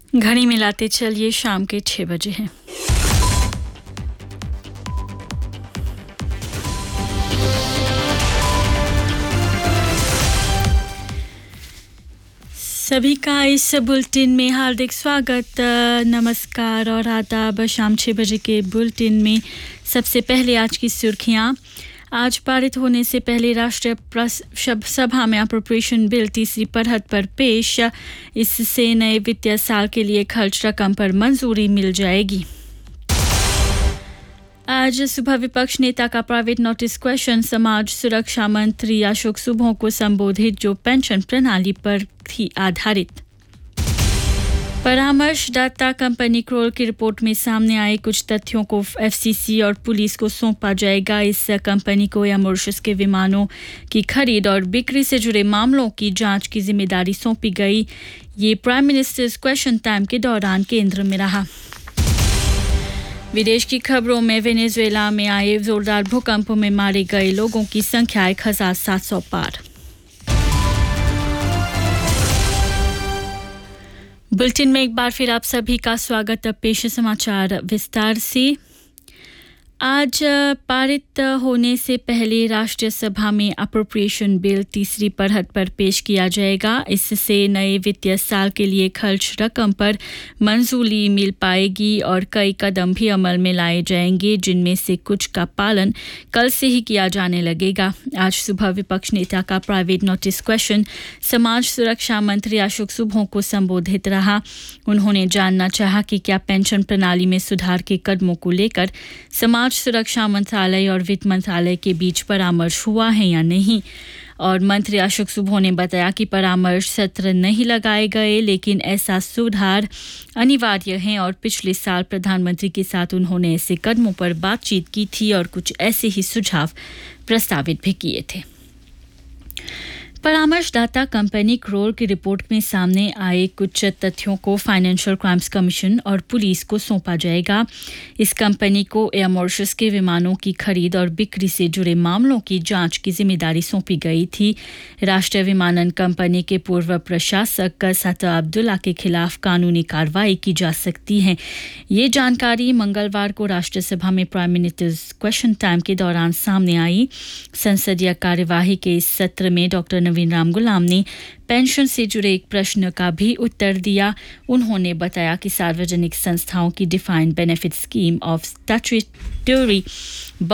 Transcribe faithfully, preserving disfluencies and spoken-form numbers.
घड़ी मिलाते चलिए शाम के छह बजे हैं। सभी का इस बुलेटिन में हार्दिक स्वागत, नमस्कार और आदाब। शाम छह बजे के बुलेटिन में सबसे पहले आज की सुर्खियां। आज पारित होने से पहले राष्ट्रीय सभा में अप्रोप्रिएशन बिल तीसरी पढ़त पर पेश। इससे नए वित्तीय साल के लिए खर्च रकम पर मंजूरी मिल जाएगी। आज सुबह विपक्ष नेता का प्राइवेट नोटिस क्वेश्चन समाज सुरक्षा मंत्री अशोक सुबह को संबोधित, जो पेंशन प्रणाली पर थी आधारित। परामर्शदाता कंपनी क्रोल की रिपोर्ट में सामने आए कुछ तथ्यों को एफसीसी और पुलिस को सौंपा जाएगा। इस कंपनी को एयर मॉरिशस के विमानों की खरीद और बिक्री से जुड़े मामलों की जांच की जिम्मेदारी सौंपी गई। ये प्राइम मिनिस्टर्स क्वेश्चन टाइम के दौरान केंद्र में रहा। विदेश की खबरों में वेनेजुएला में आए जोरदार भूकंप में मारे गए लोगों की संख्या एक हजार सात सौ पार। बुलेटिन में एक बार फिर आप सभी का स्वागत। अब पेश समाचार विस्तार से। आज पारित होने से पहले राष्ट्रीय सभा में अप्रोप्रिएशन बिल तीसरी पढ़त पर पेश किया जाएगा। इससे नए वित्तीय साल के लिए खर्च रकम पर मंजूरी मिल पाएगी और कई कदम भी अमल में लाए जाएंगे, जिनमें से कुछ का पालन कल से ही किया जाने लगेगा। आज सुबह विपक्ष नेता का प्राइवेट नोटिस क्वेश्चन समाज सुरक्षा मंत्री अशोक सुबह को संबोधित रहा। उन्होंने जानना चाहा कि क्या पेंशन प्रणाली में सुधार के कदमों को लेकर समाज सुरक्षा मंत्रालय और वित्त मंत्रालय के बीच परामर्श हुआ है या नहीं। और मंत्री अशोक सुबह ने बताया कि परामर्श सत्र नहीं लगाए गए, लेकिन ऐसा सुधार अनिवार्य है और पिछले साल प्रधानमंत्री के साथ उन्होंने ऐसे कदमों पर बातचीत की थी और कुछ ऐसे ही सुझाव प्रस्तावित भी किए थे। परामर्शदाता कंपनी क्रोल की रिपोर्ट में सामने आए कुछ तथ्यों को फाइनेंशियल क्राइम्स कमीशन और पुलिस को सौंपा जाएगा। इस कंपनी को एयर मॉरिशस के विमानों की खरीद और बिक्री से जुड़े मामलों की जांच की जिम्मेदारी सौंपी गई थी। राष्ट्रीय विमानन कंपनी के पूर्व प्रशासक सता अब्दुल्ला के खिलाफ कानूनी कार्रवाई की जा सकती है। ये जानकारी मंगलवार को राष्ट्रीय सभा में प्राइम मिनिस्टर्स क्वेश्चन टाइम के दौरान सामने आई। संसदीय कार्यवाही के इस सत्र में डॉक्टर नवीन राम गुलाम ने पेंशन से जुड़े एक प्रश्न का भी उत्तर दिया। उन्होंने बताया कि सार्वजनिक संस्थाओं की defined benefit scheme of statutory